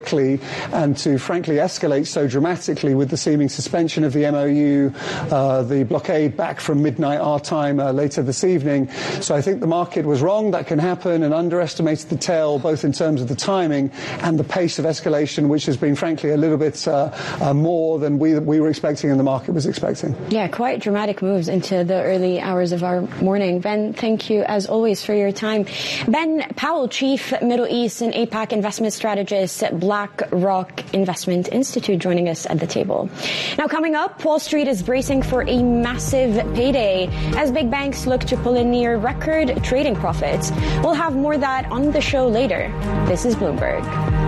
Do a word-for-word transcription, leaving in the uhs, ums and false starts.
and to frankly escalate so dramatically with the seeming suspension of the M O U, uh, the blockade back from midnight our time uh, later this evening. So I think the market was wrong. That can happen, and underestimated the tail both in terms of the timing and the pace of escalation, which has been frankly a little bit uh, uh, more than we we were expecting and the market was expecting. Yeah, quite dramatic moves into the early hours of our morning. Ben, thank you as always for your time. Ben Powell, Chief Middle East and APAC Investment Strategist at BlackRock Investment Institute, joining us at the table. Now, coming up, Wall Street is bracing for a massive payday as big banks look to pull in near record trading profits. We'll have more of that on the show later. This is Bloomberg.